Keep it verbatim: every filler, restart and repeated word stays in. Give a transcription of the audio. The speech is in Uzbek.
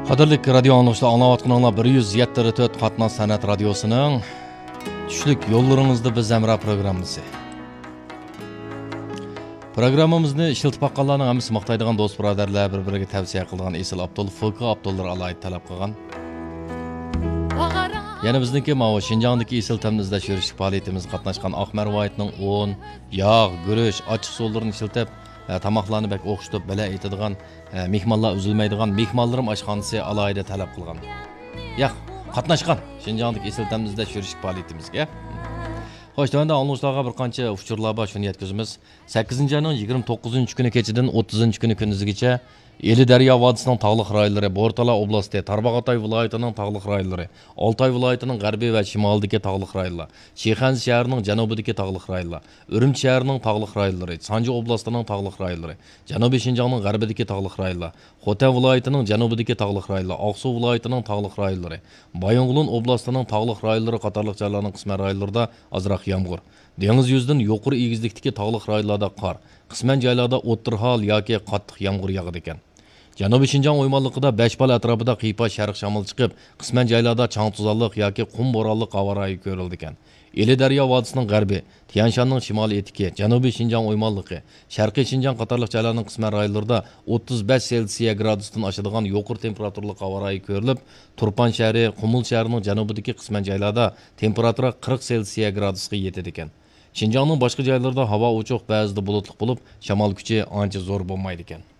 Qadrlik radio anglashda anlayotganlar bir yuz yetti to'rt Qatnoz san'at radiosining tushlik yo'llaringizda biz Zamra programmasi. Programmamizni ishiltib baqqanlarning hammasi maqtaydigan do'st birodarlar bir-biriga tavsiya qilgan Esil Abdul Foka Abdullar alayhi talab qilgan. Yana bizniki Mavo Şinjandagi Esil tamni izlash yurishlik faoliyatimizga qatnashgan Ahmar Voyitning un, yog', guruch, ochiq suvlarini ishiltib tamoqlarni bak o'xshitib bila aytadigan mehmonlar uzilmaydigan mehmonlarim oshxonasi alayida talab qilgan. Yo'q, qatnashgan Şinjandagi Esil tamni izlash yurishlik faoliyatimizga. Xo'sh, tunda anglashlarga bir qancha uchurlar bor, shuni yetkazamiz. sakkizinchi oyning yigirma to'qqizinchi kuni kechidan o'ttizinchi kuni kunduzgacha Eli Daryo vodiysining tog'liq rayonlari, Bortala oblasti, Tarbag'atay viloyatining tog'liq rayonlari, Oltoy viloyatining g'arbiy va shimolidagi tog'liq rayonlar, Shixansi shahrining janubidagi tog'liq rayonlar, Urumchi shahrining tog'liq rayonlari, Sanji oblastining tog'liq rayonlari, Janubiy Shinjongning g'arbidagi tog'liq rayonlar, Xotan viloyatining janubidagi tog'liq rayonlar, Oqsuv viloyatining tog'liq rayonlari, Bayonqulon oblastining tog'liq rayonlari qatorliq joylarning qisman rayonlarida ozroq yomg'ir, dengiz yuzidan yuqori egizlikdagi tog'liq rayonlarda qor, qisman joylarda o'tirhol yoki qattiq yomg'ir yog'adi ekan. Janubiy Shinjong o'ymonliqida besh bal atrofida qipa sharq shamol chiqib, qisman joylarda chang-tuzanliq yoki qum bo'ronli havo-rayi ko'rildi ekan. Eli Daryo vodiysining g'arbi, Tianshanning shimoliy etiki, Janubiy Shinjong o'ymonliqi, Sharqiy Shinjong qatorliq joylarning qisman rayonlarida o'ttiz besh Selsiya gradusdan oshadigan yuqori temperaturli havo-rayi ko'rilib, Turpan shahri, Qumul shahrining janubidagi qisman joylarda temperatura qirq Selsiya gradusga yetadi ekan. Shinjongning boshqa joylarida havo o'choq, ba'zida bulutli bo'lib, shamol kuchi ancha zo'r bo'lmaydi ekan.